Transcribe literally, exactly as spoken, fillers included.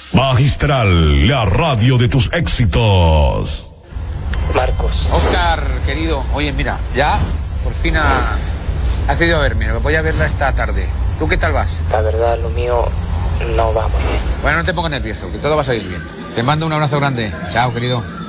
Magistral, la radio de tus éxitos. Marcos. Oscar, querido, oye, mira, ya por fin ha, has decidido a verme, voy a verla esta tarde. ¿Tú qué tal vas? La verdad, lo mío no va muy bien. Bueno, no te pongas nervioso, que todo va a salir bien. Te mando un abrazo grande. Chao, querido.